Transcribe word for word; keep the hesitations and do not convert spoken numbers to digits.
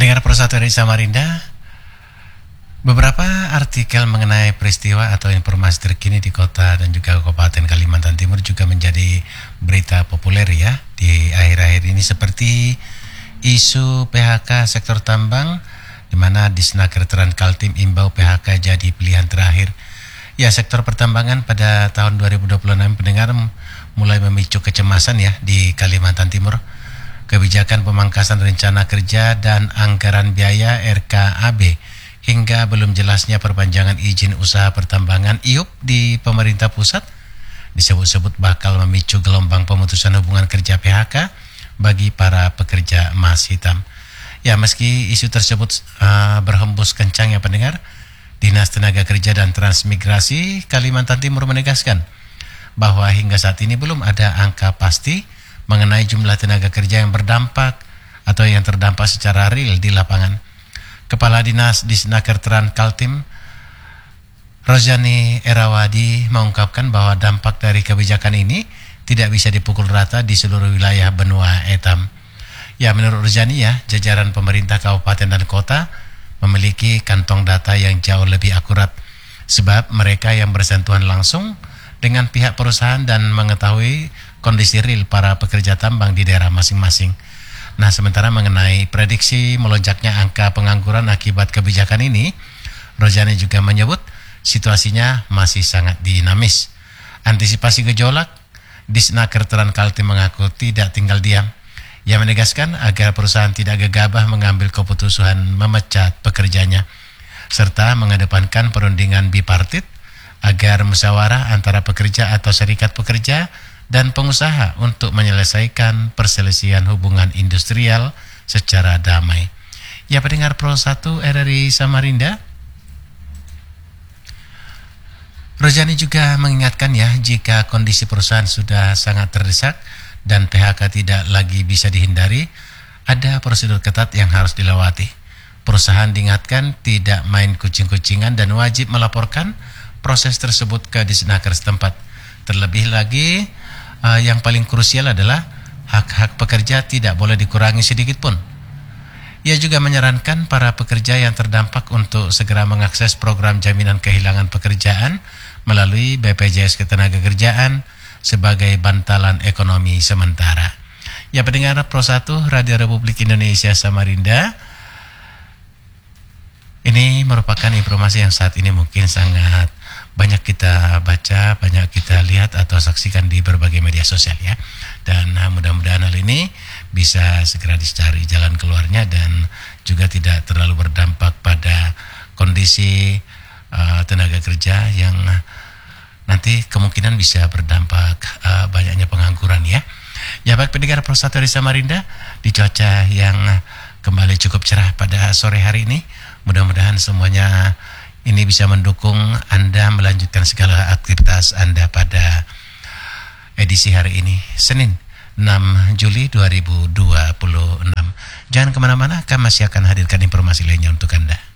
Pendengar Persatu dari Samarinda, beberapa artikel mengenai peristiwa atau informasi terkini di kota dan juga Kabupaten Kalimantan Timur juga menjadi berita populer ya di akhir-akhir ini, seperti isu P H K sektor tambang, di mana Disnaker Trans Kaltim imbau P H K jadi pilihan terakhir. Ya, sektor pertambangan pada tahun dua ribu dua puluh enam, pendengar, mulai memicu kecemasan ya di Kalimantan Timur. Kebijakan pemangkasan rencana kerja dan anggaran biaya R K A B hingga belum jelasnya perpanjangan izin usaha pertambangan I U P di pemerintah pusat disebut-sebut bakal memicu gelombang pemutusan hubungan kerja P H K bagi para pekerja emas hitam. Ya, meski isu tersebut uh, berhembus kencang ya pendengar, Dinas Tenaga Kerja dan Transmigrasi Kalimantan Timur menegaskan bahwa hingga saat ini belum ada angka pasti mengenai jumlah tenaga kerja yang berdampak atau yang terdampak secara real di lapangan. Kepala Dinas Disnaker Trans Kaltim, Rozani Erawadi, mengungkapkan bahwa dampak dari kebijakan ini tidak bisa dipukul rata di seluruh wilayah benua etam. Ya, menurut Rozani ya, jajaran pemerintah kabupaten dan kota memiliki kantong data yang jauh lebih akurat, sebab mereka yang bersentuhan langsung dengan pihak perusahaan dan mengetahui kondisi real para pekerja tambang di daerah masing-masing. Nah, sementara mengenai prediksi melonjaknya angka pengangguran akibat kebijakan ini, Rozani juga menyebut situasinya masih sangat dinamis. Antisipasi gejolak, Disnaker Trans Kaltim mengaku tidak tinggal diam. Ia menegaskan agar perusahaan tidak gegabah mengambil keputusan memecat pekerjanya, serta mengedepankan perundingan bipartit agar musyawarah antara pekerja atau serikat pekerja dan pengusaha untuk menyelesaikan perselisihan hubungan industrial secara damai. Ya, pendengar Pro satu R R I Samarinda, Rozani juga mengingatkan ya, jika kondisi perusahaan sudah sangat terdesak dan P H K tidak lagi bisa dihindari, ada prosedur ketat yang harus dilewati. Perusahaan diingatkan tidak main kucing-kucingan dan wajib melaporkan proses tersebut ke Disnaker setempat. Terlebih lagi, uh, yang paling krusial adalah hak-hak pekerja tidak boleh dikurangi sedikit pun. Ia juga menyarankan para pekerja yang terdampak untuk segera mengakses program jaminan kehilangan pekerjaan melalui B P J S Ketenagakerjaan sebagai bantalan ekonomi sementara. Ya, pendengar Pro satu Radio Republik Indonesia Samarinda, ini merupakan informasi yang saat ini mungkin sangat banyak kita baca, banyak kita lihat atau saksikan di berbagai media sosial ya. Dan uh, mudah-mudahan hal ini bisa segera dicari jalan keluarnya dan juga tidak terlalu berdampak pada kondisi uh, tenaga kerja yang uh, nanti kemungkinan bisa berdampak uh, banyaknya pengangguran ya. Ya, baik pendengar Pro satu dari Samarinda, di cuaca yang uh, kembali cukup cerah pada sore hari ini, mudah-mudahan semuanya ini bisa mendukung Anda melanjutkan segala aktivitas Anda pada edisi hari ini, Senin enam Juli dua ribu dua puluh enam. Jangan kemana-mana, kami masih akan hadirkan informasi lainnya untuk Anda.